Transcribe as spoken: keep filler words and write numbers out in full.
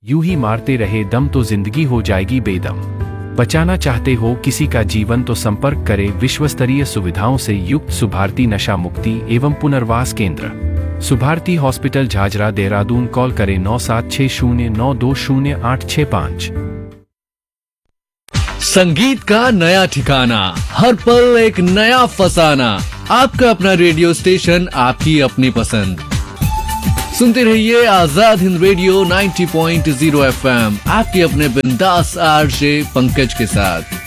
यूं ही मारते रहे दम तो जिंदगी हो जाएगी बेदम। बचाना चाहते हो किसी का जीवन तो संपर्क करें विश्वस्तरीय सुविधाओं से युक्त सुभारती नशा मुक्ति एवं पुनर्वास केंद्र, सुभारती हॉस्पिटल झाझरा देहरादून। कॉल करें नौ सात छह शून्य नौ दो शून्य आठ छह पाँच। संगीत का नया ठिकाना, हर पल एक नया फसाना। आपका अपना रेडियो स्टेशन, आपकी अपनी पसंद। सुनते रहिए आजाद हिंद रेडियो नब्बे पॉइंट शून्य एफ एम, आपके अपने बिंदास आरजे पंकज के साथ।